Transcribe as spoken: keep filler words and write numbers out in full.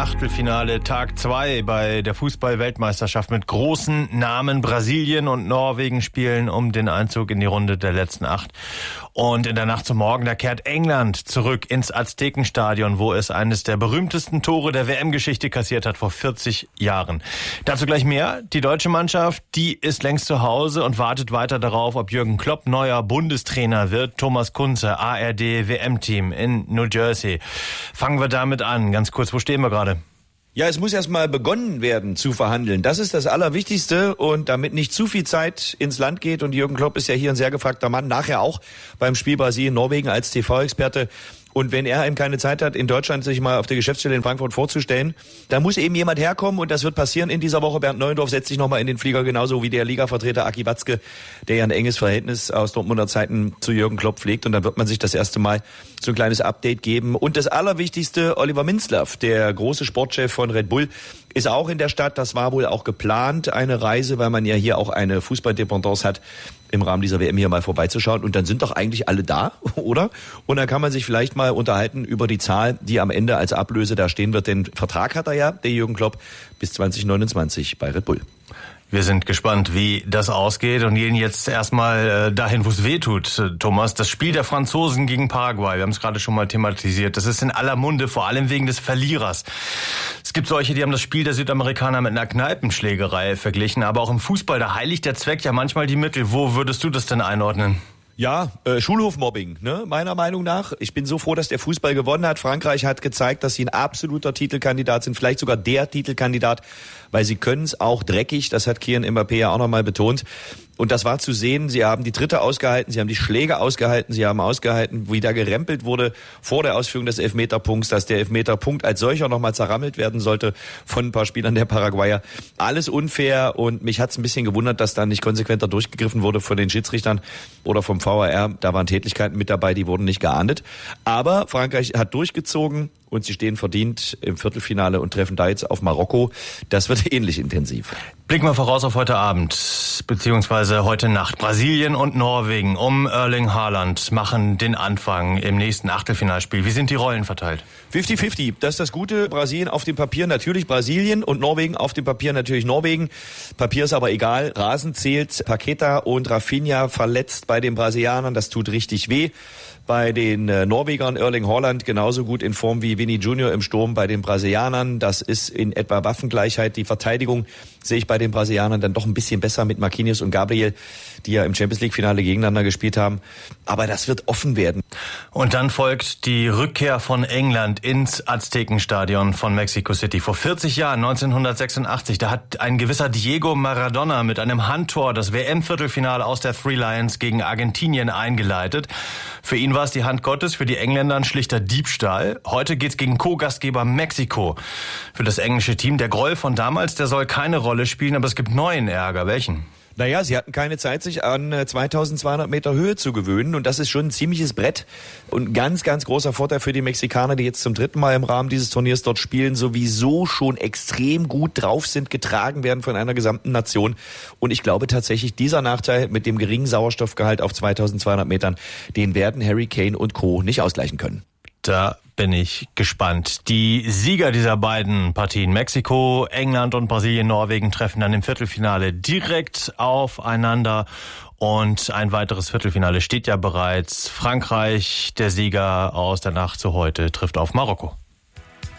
Achtelfinale Tag zwei bei der Fußball-Weltmeisterschaft mit großen Namen. Brasilien und Norwegen spielen um den Einzug in die Runde der letzten acht. Und in der Nacht zum Morgen, da kehrt England zurück ins Aztekenstadion, wo es eines der berühmtesten Tore der W M-Geschichte kassiert hat vor vierzig Jahren. Dazu gleich mehr. Die deutsche Mannschaft, die ist längst zu Hause und wartet weiter darauf, ob Jürgen Klopp neuer Bundestrainer wird. Thomas Kunze, A R D W M-Team in New Jersey. Fangen wir damit an. Ganz kurz, wo stehen wir gerade? Ja, es muss erst mal begonnen werden zu verhandeln. Das ist das Allerwichtigste. Und damit nicht zu viel Zeit ins Land geht, und Jürgen Klopp ist ja hier ein sehr gefragter Mann, nachher auch beim Spiel Brasilien-Norwegen als T V-Experte. Und wenn er eben keine Zeit hat, in Deutschland sich mal auf der Geschäftsstelle in Frankfurt vorzustellen, da muss eben jemand herkommen, und das wird passieren in dieser Woche. Bernd Neuendorf setzt sich nochmal in den Flieger, genauso wie der Ligavertreter Aki Watzke, der ja ein enges Verhältnis aus Dortmunder Zeiten zu Jürgen Klopp pflegt. Und dann wird man sich das erste Mal so ein kleines Update geben. Und das Allerwichtigste, Oliver Minzlaff, der große Sportchef von Red Bull, ist auch in der Stadt. Das war wohl auch geplant, eine Reise, weil man ja hier auch eine Fußballdependance hat, im Rahmen dieser W M hier mal vorbeizuschauen. Und dann sind doch eigentlich alle da, oder? Und dann kann man sich vielleicht mal unterhalten über die Zahl, die am Ende als Ablöse da stehen wird. Den Vertrag hat er ja, der Jürgen Klopp, bis zwanzig neunundzwanzig bei Red Bull. Wir sind gespannt, wie das ausgeht, und gehen jetzt erstmal dahin, wo es weh tut, Thomas. Das Spiel der Franzosen gegen Paraguay, wir haben es gerade schon mal thematisiert, das ist in aller Munde, vor allem wegen des Verlierers. Es gibt solche, die haben das Spiel der Südamerikaner mit einer Kneipenschlägerei verglichen, aber auch im Fußball, da heiligt der Zweck ja manchmal die Mittel. Wo würdest du das denn einordnen? Ja, äh, Schulhofmobbing, ne, meiner Meinung nach. Ich bin so froh, dass der Fußball gewonnen hat. Frankreich hat gezeigt, dass sie ein absoluter Titelkandidat sind, vielleicht sogar der Titelkandidat, weil sie können es auch dreckig. Das hat Kylian Mbappé ja auch nochmal betont. Und das war zu sehen. Sie haben die Dritte ausgehalten, sie haben die Schläge ausgehalten, sie haben ausgehalten, wie da gerempelt wurde vor der Ausführung des Elfmeterpunkts, dass der Elfmeterpunkt als solcher nochmal zerrammelt werden sollte von ein paar Spielern der Paraguayer. Alles unfair, und mich hat's ein bisschen gewundert, dass da nicht konsequenter durchgegriffen wurde von den Schiedsrichtern oder vom V A R. Da waren Tätlichkeiten mit dabei, die wurden nicht geahndet. Aber Frankreich hat durchgezogen, und sie stehen verdient im Viertelfinale und treffen da jetzt auf Marokko. Das wird ähnlich intensiv. Blicken wir voraus auf heute Abend, beziehungsweise heute Nacht. Brasilien und Norwegen um Erling Haaland machen den Anfang im nächsten Achtelfinalspiel. Wie sind die Rollen verteilt? fünfzig fünfzig, das ist das Gute. Brasilien auf dem Papier natürlich Brasilien und Norwegen auf dem Papier natürlich Norwegen. Papier ist aber egal. Rasen zählt. Paqueta und Rafinha verletzt bei den Brasilianern. Das tut richtig weh. Bei den äh, Norwegern Erling Haaland genauso gut in Form wie Vini Junior im Sturm bei den Brasilianern. Das ist in etwa Waffengleichheit. Die Verteidigung sehe ich bei den Brasilianern dann doch ein bisschen besser mit Marquinhos und Gabriel, die ja im Champions-League-Finale gegeneinander gespielt haben. Aber das wird offen werden. Und dann folgt die Rückkehr von England ins Aztekenstadion von Mexico City. Vor vierzig Jahren, neunzehnhundertsechsundachtzig, da hat ein gewisser Diego Maradona mit einem Handtor das W M-Viertelfinale aus der Three Lions gegen Argentinien eingeleitet. Für ihn war es die Hand Gottes, für die Engländer ein schlichter Diebstahl. Heute geht's gegen Co-Gastgeber Mexiko. Für das englische Team, der Groll von damals, der soll keine Rolle spielen, aber es gibt neuen Ärger. Welchen? Naja, sie hatten keine Zeit, sich an zweitausendzweihundert Meter Höhe zu gewöhnen, und das ist schon ein ziemliches Brett und ein ganz, ganz großer Vorteil für die Mexikaner, die jetzt zum dritten Mal im Rahmen dieses Turniers dort spielen, sowieso schon extrem gut drauf sind, getragen werden von einer gesamten Nation. Und ich glaube tatsächlich, dieser Nachteil mit dem geringen Sauerstoffgehalt auf zweitausendzweihundert Metern, den werden Harry Kane und Co. nicht ausgleichen können. Da bin ich gespannt. Die Sieger dieser beiden Partien, Mexiko, England und Brasilien, Norwegen, treffen dann im Viertelfinale direkt aufeinander. Und ein weiteres Viertelfinale steht ja bereits. Frankreich, der Sieger aus der Nacht zu heute, trifft auf Marokko.